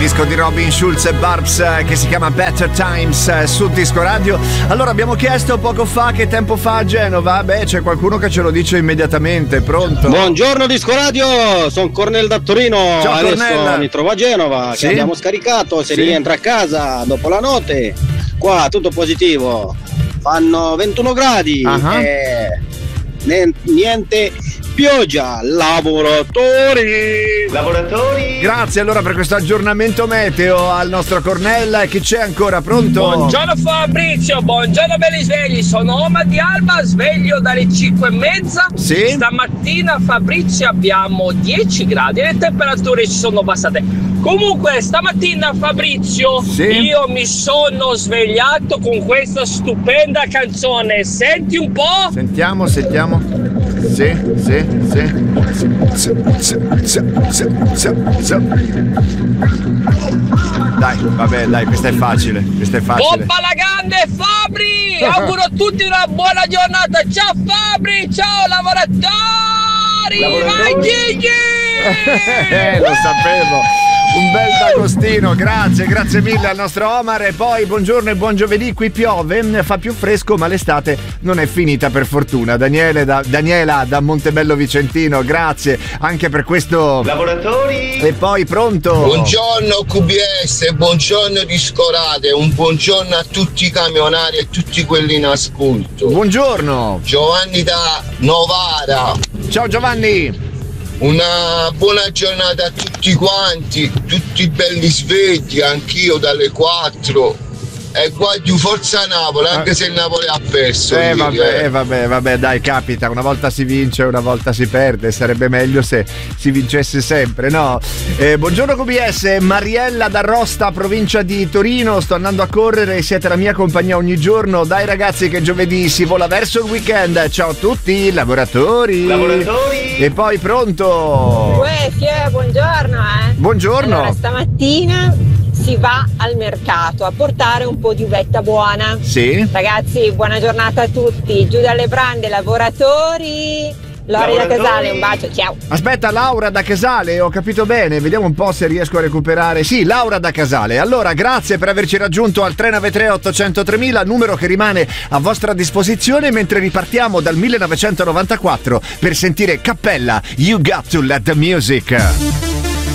disco di Robin Schulz e Barbs che si chiama Better Times su Disco Radio. Allora, abbiamo chiesto poco fa che tempo fa a Genova. Beh, c'è qualcuno che ce lo dice immediatamente. Pronto? Buongiorno Disco Radio, sono Cornel da Torino. Ciao, adesso Cornel. mi trovo a Genova, Sì? che abbiamo scaricato, si rientra a casa dopo la notte. Qua tutto positivo, fanno 21 gradi e niente pioggia. Lavoratori. Grazie allora per questo aggiornamento meteo al nostro Cornella. Chi c'è ancora? Pronto? Buongiorno Fabrizio, buongiorno belli svegli, sono Oma di Alba, sveglio dalle 5:30. Sì? Stamattina Fabrizio abbiamo 10 gradi e le temperature ci sono abbassate. Comunque stamattina Fabrizio, Sì? io mi sono svegliato con questa stupenda canzone, senti un po'? Sentiamo. Sì. Dai, questa è facile. Pompa la grande Fabri! Auguro a tutti una buona giornata. Ciao Fabri, ciao lavoratori! Vai Gigi! Lo sapevo. Un bel d'agostino, grazie mille al nostro Omar. E poi buongiorno e buon giovedì. Qui piove, fa più fresco, ma l'estate non è finita per fortuna. Daniela da Montebello Vicentino, grazie anche per questo. Lavoratori. E poi pronto? Buongiorno QBS, buongiorno Discorate, un buongiorno a tutti i camionari e tutti quelli in ascolto. Buongiorno. Giovanni da Novara. Ciao Giovanni. Una buona giornata a tutti quanti, tutti belli svegli, anch'io dalle 4. E guardi forza Napoli, anche se il Napoli ha perso. Vabbè, dai, capita, una volta si vince, una volta si perde, sarebbe meglio se si vincesse sempre, no? Buongiorno QBS, Mariella da Rosta, provincia di Torino, sto andando a correre, siete la mia compagnia ogni giorno, dai ragazzi che giovedì si vola verso il weekend, ciao a tutti, lavoratori. E poi pronto? Buongiorno. Buongiorno. Allora, stamattina si va al mercato a portare un po' di uvetta buona. Sì. Ragazzi, buona giornata a tutti. Giù dalle brande, lavoratori. Lori da Casale, un bacio, ciao. Aspetta, Laura da Casale, ho capito bene, vediamo un po' se riesco a recuperare. Sì, Laura da Casale. Allora, grazie per averci raggiunto al 393 800 3000, numero che rimane a vostra disposizione mentre ripartiamo dal 1994 per sentire Cappella, You Got to Let the Music.